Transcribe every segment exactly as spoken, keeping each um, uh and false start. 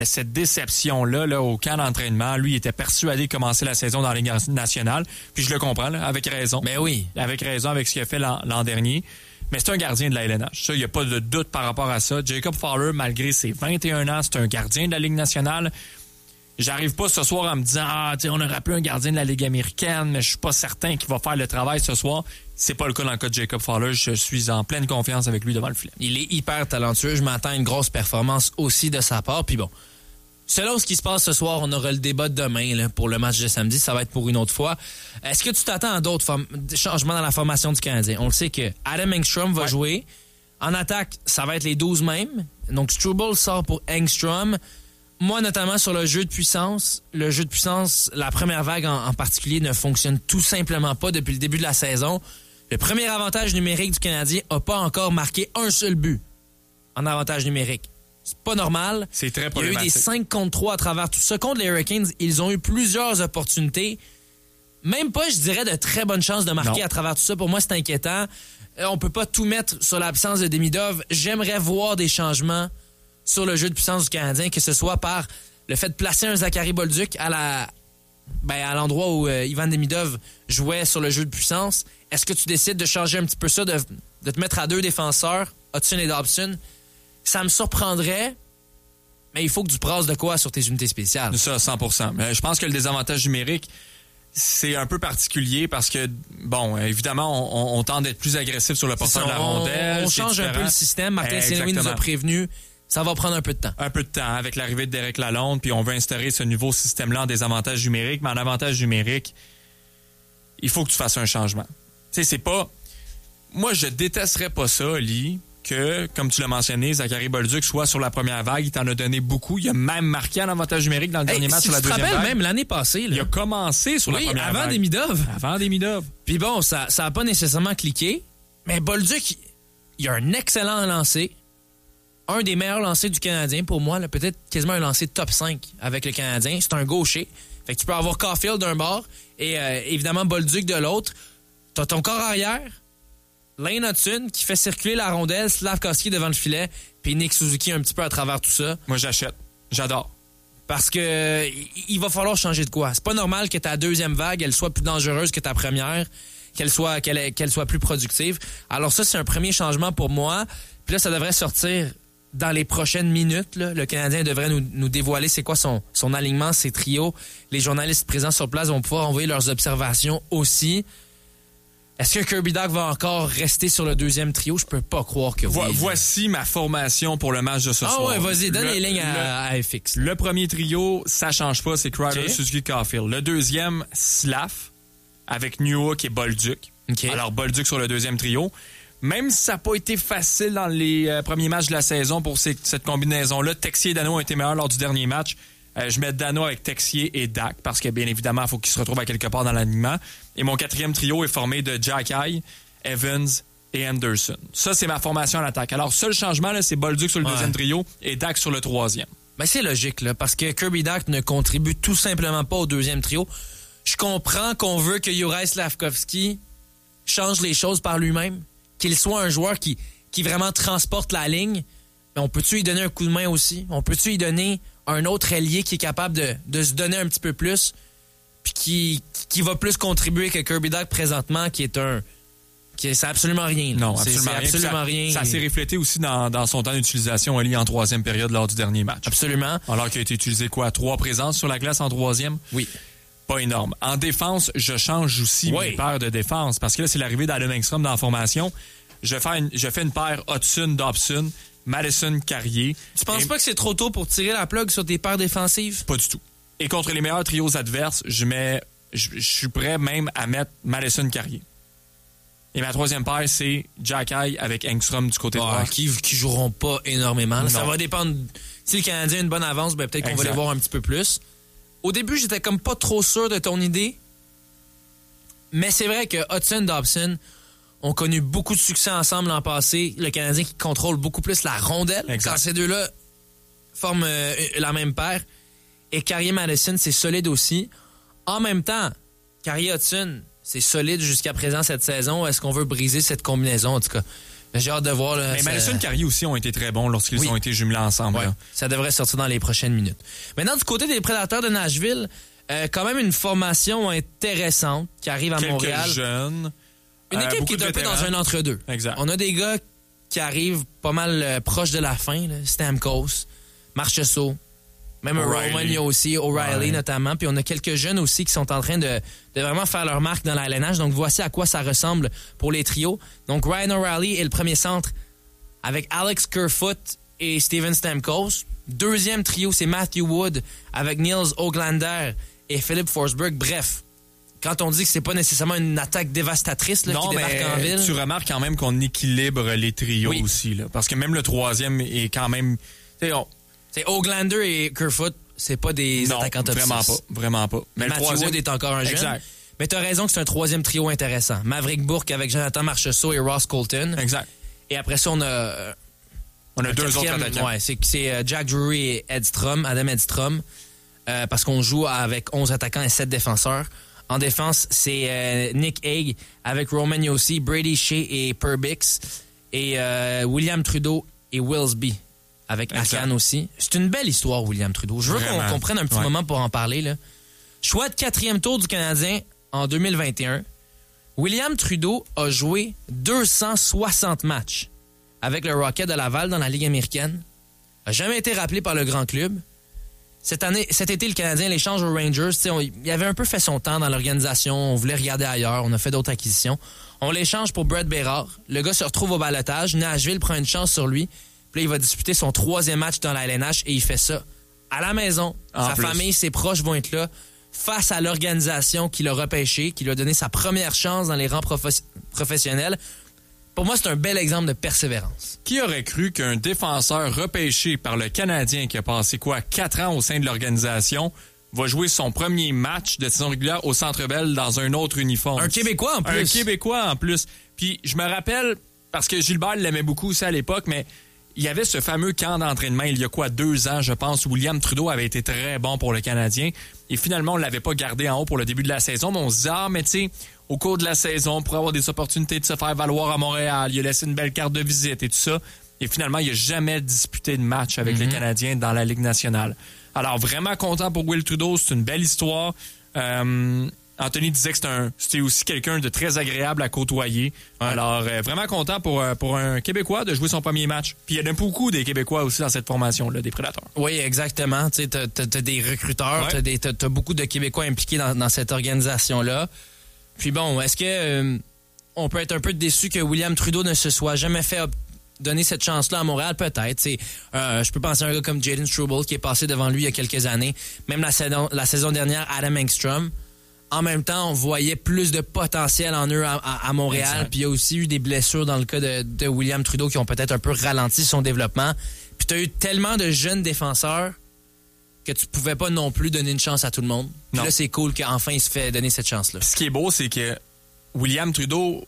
cette déception-là là, au camp d'entraînement. Lui, il était persuadé de commencer la saison dans la Ligue nationale. Puis je le comprends, là, avec raison. Mais oui. Avec raison, avec ce qu'il a fait l'an, l'an dernier. Mais c'est un gardien de la L N H. Ça, il n'y a pas de doute par rapport à ça. Jacob Fowler, malgré ses vingt et un ans, c'est un gardien de la Ligue nationale. J'arrive pas ce soir en me disant « Ah, tu sais, on aurait appelé un gardien de la Ligue américaine, mais je suis pas certain qu'il va faire le travail ce soir. » C'est pas le cas dans le cas de Jacob Fowler. Je suis en pleine confiance avec lui devant le filet. Il est hyper talentueux. Je m'attends à une grosse performance aussi de sa part. Puis bon, selon ce qui se passe ce soir, on aura le débat de demain là, pour le match de samedi. Ça va être pour une autre fois. Est-ce que tu t'attends à d'autres form- changements dans la formation du Canadien? On le sait que Adam Engstrom va ouais. jouer. En attaque, ça va être les douze mêmes. Donc, Struble sort pour Engstrom. Moi, notamment sur le jeu de puissance, le jeu de puissance, la première vague en, en particulier ne fonctionne tout simplement pas depuis le début de la saison. Le premier avantage numérique du Canadien n'a pas encore marqué un seul but en avantage numérique. C'est pas normal. C'est très problématique. Il y a eu des cinq contre trois à travers tout ça. Contre les Hurricanes, ils ont eu plusieurs opportunités. Même pas, je dirais, de très bonnes chances de marquer non. à travers tout ça. Pour moi, c'est inquiétant. On peut pas tout mettre sur l'absence de Demidov. J'aimerais voir des changements sur le jeu de puissance du Canadien, que ce soit par le fait de placer un Zachary Bolduc à la ben, à l'endroit où euh, Ivan Demidov jouait sur le jeu de puissance. Est-ce que tu décides de changer un petit peu ça, de, de te mettre à deux défenseurs, Hudson et Dobson? Ça me surprendrait, mais il faut que tu brasses de quoi sur tes unités spéciales. Ça, cent pour cent. Mais je pense que le désavantage numérique, c'est un peu particulier parce que, bon, évidemment, on, on tente d'être plus agressif sur le porteur de la rondelle. On, on change différent. un peu le système. Martin eh, Saint-Louis nous a prévenu. Ça va prendre un peu de temps. Un peu de temps avec l'arrivée de Derek Lalonde, puis on veut instaurer ce nouveau système-là en désavantage numérique. Mais en avantage numérique, il faut que tu fasses un changement. Tu sais, c'est pas... Moi, je détesterais pas ça, Lee, que, comme tu l'as mentionné, Zachary Bolduc soit sur la première vague. Il t'en a donné beaucoup. Il a même marqué en avantage numérique dans le hey, dernier match si sur la deuxième vague. Tu te rappelles, même l'année passée. Là. Il a commencé sur oui, la première avant vague. Demidov. Avant Demidov. Puis bon, ça n'a pas nécessairement cliqué. Mais Bolduc, il a un excellent lancé. Un des meilleurs lancers du Canadien, pour moi, là, peut-être quasiment un lancer top cinq avec le Canadien. C'est un gaucher. Fait que tu peux avoir Caulfield d'un bord et euh, évidemment Bolduc de l'autre. T'as ton corps arrière, Lane Hudson qui fait circuler la rondelle, Slavkovski devant le filet, puis Nick Suzuki un petit peu à travers tout ça. Moi, j'achète. J'adore. Parce que il va falloir changer de quoi. C'est pas normal que ta deuxième vague, elle soit plus dangereuse que ta première, qu'elle soit, qu'elle, qu'elle soit plus productive. Alors ça, c'est un premier changement pour moi. Puis là, ça devrait sortir dans les prochaines minutes. Là. Le Canadien devrait nous, nous dévoiler c'est quoi son, son alignement, ses trios. Les journalistes présents sur place vont pouvoir envoyer leurs observations aussi. Est-ce que Kirby Dach va encore rester sur le deuxième trio? Je peux pas croire que Vo- oui. Voici ma formation pour le match de ce ah soir. Ah ouais, vas-y, donne le, les lignes à, le, à F X. Le premier trio, ça change pas, c'est Kreider, okay. Suzuki, Caulfield. Le deuxième, Slav, avec Newhook et Bolduc. Okay. Alors, Bolduc sur le deuxième trio. Même si ça n'a pas été facile dans les euh, premiers matchs de la saison pour ces, cette combinaison-là, Texier et Dano ont été meilleurs lors du dernier match. Euh, je mets Dano avec Texier et Dach parce que, bien évidemment, il faut qu'il se retrouve à quelque part dans l'alignement. Et mon quatrième trio est formé de Jacky, Evans et Anderson. Ça, c'est ma formation en attaque. Alors, seul changement, là, c'est Bolduc sur le ouais. deuxième trio et Dach sur le troisième. Ben, c'est logique, là, parce que Kirby Dach ne contribue tout simplement pas au deuxième trio. Je comprends qu'on veut que Juraj Slavkovski change les choses par lui-même, qu'il soit un joueur qui, qui vraiment transporte la ligne, mais on peut-tu lui donner un coup de main aussi? On peut-tu lui donner un autre ailier qui est capable de, de se donner un petit peu plus, puis qui, qui va plus contribuer que Kirby Dach présentement, qui est un... qui c'est absolument rien. Là. Non, c'est, absolument, c'est rien. absolument ça, rien. Ça s'est reflété aussi dans, dans son temps d'utilisation, Ali, en troisième période lors du dernier match. Absolument. Alors qu'il a été utilisé quoi? Trois présences sur la glace en troisième? Oui. Pas énorme. En défense, je change aussi oui. mes paires de défense, parce que là, c'est l'arrivée d'Adam Engstrom dans la formation. Je fais une, je fais une paire Hudson-Dobson, Madison-Carrier. Tu penses et... pas que c'est trop tôt pour tirer la plug sur tes paires défensives? Pas du tout. Et contre les meilleurs trios adverses, je mets, je, je suis prêt même à mettre Madison-Carrier. Et ma troisième paire, c'est Jacky avec Engstrom du côté ah, droit. Qui, qui joueront pas énormément. Là, ça va dépendre. Si le Canadien a une bonne avance, ben peut-être qu'on exact. va les voir un petit peu plus. Au début, j'étais comme pas trop sûr de ton idée. Mais c'est vrai que Hudson et Dobson ont connu beaucoup de succès ensemble l'an passé. Le Canadien qui contrôle beaucoup plus la rondelle. Exact. Quand ces deux-là forment euh, la même paire. Et Carrier-Madison, c'est solide aussi. En même temps, Carrier-Hudson, c'est solide jusqu'à présent cette saison. Est-ce qu'on veut briser cette combinaison? En tout cas, J'ai hâte de voir. Là, mais ça... Madison et Carrier aussi ont été très bons lorsqu'ils oui. ont été jumelés ensemble. Ouais. Ça devrait sortir dans les prochaines minutes. Maintenant, du côté des Prédateurs de Nashville, euh, quand même une formation intéressante qui arrive à Quelques Montréal. jeunes. Une euh, équipe qui est un peu dans un entre-deux. Exact. On a des gars qui arrivent pas mal euh, proches de la fin. Là. Stamkos, Marchessault, même Roman aussi, O'Reilly ouais. notamment. Puis on a quelques jeunes aussi qui sont en train de, de vraiment faire leur marque dans la L N H. Donc voici à quoi ça ressemble pour les trios. Donc Ryan O'Reilly est le premier centre avec Alex Kerfoot et Steven Stamkos. Deuxième trio, c'est Matthew Wood avec Niels Höglander et Philip Forsberg. Bref, quand on dit que c'est pas nécessairement une attaque dévastatrice là, non, qui débarque mais en ville... tu remarques quand même qu'on équilibre les trios oui. aussi. Là, parce que même le troisième est quand même... On... C'est Höglander et Kerfoot, c'est pas des non, attaquants top vraiment six. pas, vraiment pas. Mais Matthew le troisième... Wood est encore un jeune. Exact. Mais t'as raison que c'est un troisième trio intéressant. Maverick Bourque avec Jonathan Marchessault et Ross Colton. Exact. Et après ça, on a... On a deux autres attaquants. Ouais, c'est, c'est Jack Drury et Edstrom, Adam Edstrom, euh, parce qu'on joue avec onze attaquants et sept défenseurs. En défense, c'est euh, Nick Hague avec Roman Josi, Brady Shea et Perbix, et euh, William Trudeau et Willsby avec Akan aussi. C'est une belle histoire, William Trudeau. Je veux Vraiment. qu'on, qu'on prenne un petit ouais. moment pour en parler. Là. Choix de quatrième tour du Canadien en deux mille vingt et un. William Trudeau a joué deux cent soixante matchs avec le Rocket de Laval dans la Ligue américaine. A jamais été rappelé par le grand club. Cette année, cet été, le Canadien l'échange aux Rangers. On, il avait un peu fait son temps dans l'organisation. On voulait regarder ailleurs. On a fait d'autres acquisitions. On l'échange pour Brett Bérard. Le gars se retrouve au balotage. Nashville prend une chance sur lui. Puis là, il va disputer son troisième match dans la L N H et il fait ça à la maison. En sa plus. famille, ses proches vont être là face à l'organisation qui l'a repêché, qui lui a donné sa première chance dans les rangs prof- professionnels. Pour moi, c'est un bel exemple de persévérance. Qui aurait cru qu'un défenseur repêché par le Canadien qui a passé quoi quatre ans au sein de l'organisation va jouer son premier match de saison régulière au Centre Bell dans un autre uniforme? Un Québécois en plus. Un Québécois en plus. Puis je me rappelle, parce que Gilbert l'aimait beaucoup aussi à l'époque, mais il y avait ce fameux camp d'entraînement il y a quoi, deux ans, je pense, où William Trudeau avait été très bon pour le Canadien. Et finalement, on ne l'avait pas gardé en haut pour le début de la saison, mais on se disait, ah, mais tu sais, au cours de la saison, pour avoir des opportunités de se faire valoir à Montréal, il a laissé une belle carte de visite et tout ça. Et finalement, il n'a jamais disputé de match avec mm-hmm. les Canadiens dans la Ligue nationale. Alors, vraiment content pour Will Trudeau, c'est une belle histoire. Euh, Anthony disait que c'était, un, c'était aussi quelqu'un de très agréable à côtoyer. Ouais. Alors, euh, vraiment content pour, pour un Québécois de jouer son premier match. Puis il y en a beaucoup des Québécois aussi dans cette formation-là, des Prédateurs. Oui, exactement. Tu sais, t'as, t'as, t'as des recruteurs, ouais. t'as, des, t'as, t'as beaucoup de Québécois impliqués dans, dans cette organisation-là. Puis bon, est-ce que euh, on peut être un peu déçu que William Trudeau ne se soit jamais fait op- donner cette chance-là à Montréal? Peut-être. C'est, euh, je peux penser à un gars comme Jaden Struble qui est passé devant lui il y a quelques années. Même la saison, la saison dernière, Adam Engstrom. En même temps, on voyait plus de potentiel en eux à, à, à Montréal. Puis il y a aussi eu des blessures dans le cas de, de William Trudeau qui ont peut-être un peu ralenti son développement. Puis tu as eu tellement de jeunes défenseurs que tu pouvais pas non plus donner une chance à tout le monde. Puis là, c'est cool qu'enfin il se fait donner cette chance-là. Ce qui est beau, c'est que William Trudeau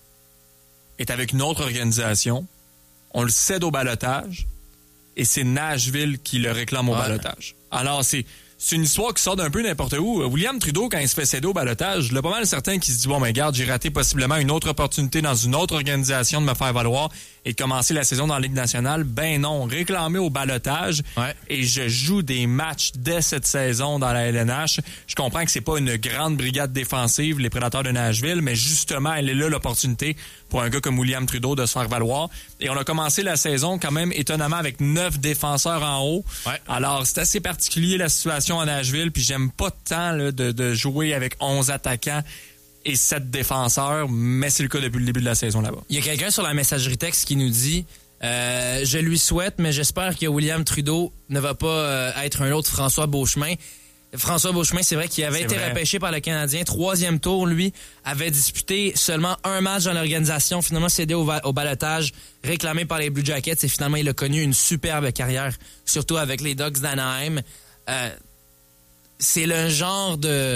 est avec une autre organisation. On le cède au balotage et c'est Nashville qui le réclame au ouais. balotage. Alors, c'est... C'est une histoire qui sort d'un peu n'importe où. William Trudeau, quand il se fait céder au balotage, il a pas mal certain qu'il se dit, bon, ben garde, j'ai raté possiblement une autre opportunité dans une autre organisation de me faire valoir et de commencer la saison dans la Ligue nationale. Ben non, réclamé au balotage ouais. et je joue des matchs dès cette saison dans la L N H. Je comprends que c'est pas une grande brigade défensive, les Prédateurs de Nashville, mais justement, elle est là l'opportunité pour un gars comme William Trudeau de se faire valoir. Et on a commencé la saison quand même étonnamment avec neuf défenseurs en haut. Ouais. Alors, c'est assez particulier la situation à Nashville, puis j'aime pas tant là, de, de jouer avec onze attaquants et sept défenseurs, mais c'est le cas depuis le début de la saison là-bas. Il y a quelqu'un sur la messagerie texte qui nous dit euh, « Je lui souhaite, mais j'espère que William Trudeau ne va pas euh, être un autre François Beauchemin. » François Beauchemin, c'est vrai qu'il avait c'est été vrai. repêché par le Canadien. Troisième tour, lui, avait disputé seulement un match dans l'organisation, finalement cédé au, va- au balotage, réclamé par les Blue Jackets, et finalement, il a connu une superbe carrière, surtout avec les Ducks d'Anaheim. Euh, c'est le genre de...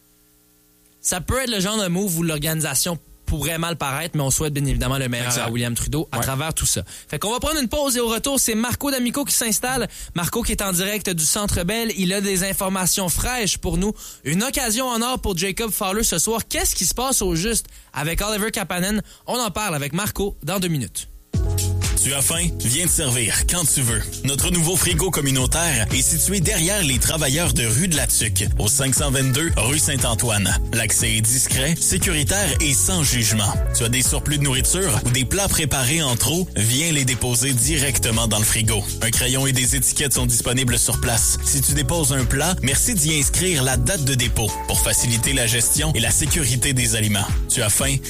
Ça peut être le genre de move où l'organisation pourrait mal paraître, mais on souhaite bien évidemment le meilleur exact. à William Trudeau à ouais. travers tout ça. Fait qu'on va prendre une pause et au retour, c'est Marco D'Amico qui s'installe. Marco qui est en direct du Centre Bell. Il a des informations fraîches pour nous. Une occasion en or pour Jacob Fowler ce soir. Qu'est-ce qui se passe au juste avec Oliver Kapanen? On en parle avec Marco dans deux minutes. Tu as faim? Viens te servir quand tu veux. Notre nouveau frigo communautaire est situé derrière les travailleurs de rue de la Tuque, au cinq cent vingt-deux rue Saint-Antoine. L'accès est discret, sécuritaire et sans jugement. Tu as des surplus de nourriture ou des plats préparés en trop? Viens les déposer directement dans le frigo. Un crayon et des étiquettes sont disponibles sur place. Si tu déposes un plat, merci d'y inscrire la date de dépôt pour faciliter la gestion et la sécurité des aliments. Tu as faim?